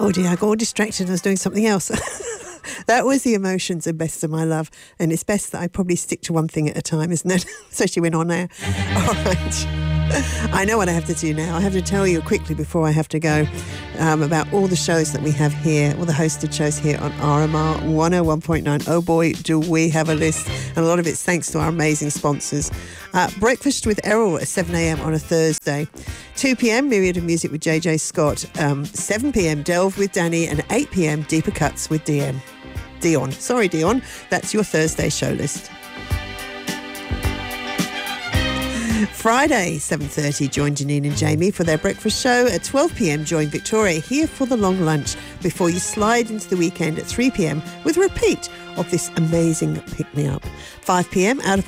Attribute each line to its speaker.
Speaker 1: Oh dear, I got all distracted and I was doing something else. That was the Emotions and Best of My Love. And it's best that I probably stick to one thing at a time, isn't it? Especially when on air. All right. I know what I have to do now. I have to tell you quickly before I have to go about all the shows that we have here, all the hosted shows here on RMR 101.9. Oh boy, do we have a list. And a lot of it's thanks to our amazing sponsors. Breakfast with Errol at 7 a.m. on a Thursday. 2 p.m. Myriad of Music with JJ Scott. 7 p.m. Delve with Danny. And 8 p.m. Deeper Cuts with Dion. Sorry, Dion. That's your Thursday show list. Friday, 7:30, join Janine and Jamie for their breakfast show. At 12 p.m, join Victoria here for the long lunch before you slide into the weekend at 3 p.m. with a repeat of this amazing pick-me-up. 5 p.m, out of